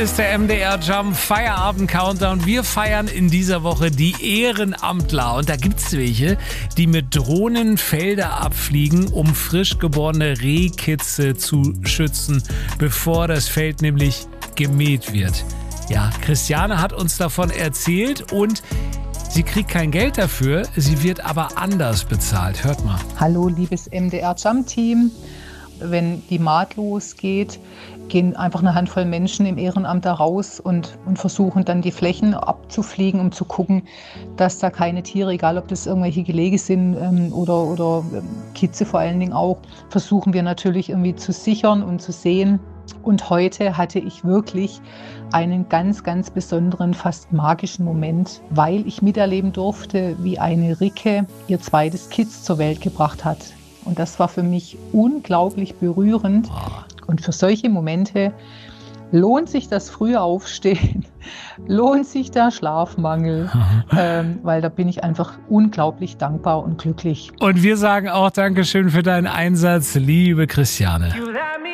Ist der MDR Jump Feierabend Countdown. Wir feiern in dieser Woche die Ehrenamtler. Und da gibt's welche, die mit Drohnen Felder abfliegen, um frisch geborene Rehkitze zu schützen, bevor das Feld nämlich gemäht wird. Ja, Christiane hat uns davon erzählt und sie kriegt kein Geld dafür, sie wird aber anders bezahlt. Hört mal. Hallo, liebes MDR Jump Team. Wenn die Maat losgeht, gehen einfach eine Handvoll Menschen im Ehrenamt da raus und versuchen dann die Flächen abzufliegen, um zu gucken, dass da keine Tiere, egal ob das irgendwelche Gelege sind oder Kitze vor allen Dingen auch, versuchen wir natürlich irgendwie zu sichern und zu sehen. Und heute hatte ich wirklich einen ganz, ganz besonderen, fast magischen Moment, weil ich miterleben durfte, wie eine Ricke ihr zweites Kitz zur Welt gebracht hat. Und das war für mich unglaublich berührend. Und für solche Momente lohnt sich das frühe Aufstehen, lohnt sich der Schlafmangel, weil da bin ich einfach unglaublich dankbar und glücklich. Und wir sagen auch Dankeschön für deinen Einsatz, liebe Christiane.